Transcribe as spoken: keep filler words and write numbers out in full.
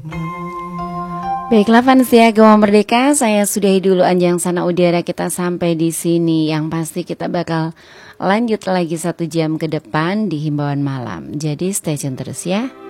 Baiklah fans ya Gawang Merdeka, saya sudahi dulu Anjang Sana Udara kita sampai di sini. Yang pasti kita bakal lanjut lagi satu jam ke depan di Himbauan Malam. Jadi stay tune terus ya.